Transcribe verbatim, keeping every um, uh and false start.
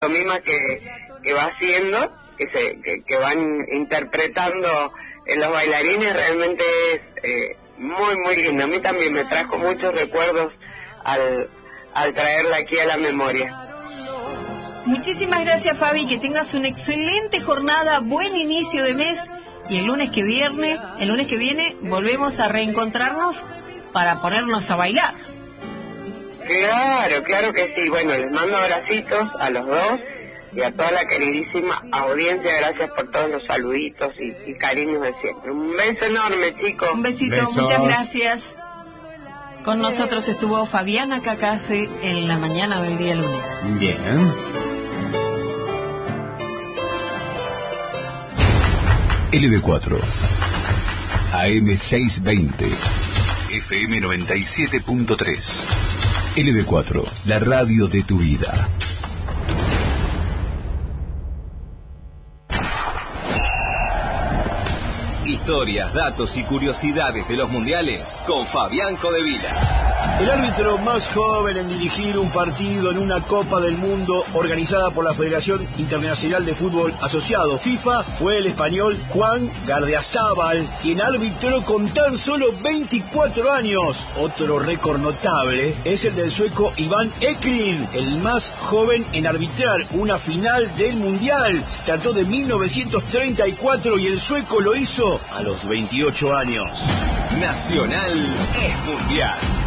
pantomima que, que va haciendo, que, se, que, que van interpretando en los bailarines, realmente es eh, muy, muy lindo. A mí también me trajo muchos recuerdos al, al traerla aquí a la memoria. Muchísimas gracias, Fabi, que tengas una excelente jornada, buen inicio de mes, y el lunes que viene, el lunes que viene volvemos a reencontrarnos para ponernos a bailar. Claro, claro que sí. Bueno, les mando abracitos a los dos y a toda la queridísima audiencia. Gracias por todos los saluditos y, y cariños de siempre. Un beso enorme, chicos. Un besito, Besos. Muchas gracias. Con nosotros estuvo Fabiana Cacase en la mañana del día lunes. Bien. L B cuatro A M seiscientos veinte F M noventa y siete punto tres. L B cuatro, la radio de tu vida. Historias, datos y curiosidades de los mundiales con Fabián Codevila. El árbitro más joven en dirigir un partido en una Copa del Mundo organizada por la Federación Internacional de Fútbol Asociado FIFA fue el español Juan Gardiazabal, quien arbitró con tan solo veinticuatro años. Otro récord notable es el del sueco Iván Eklund, el más joven en arbitrar una final del Mundial. Se trató de mil novecientos treinta y cuatro y el sueco lo hizo a los veintiocho años. Nacional es mundial.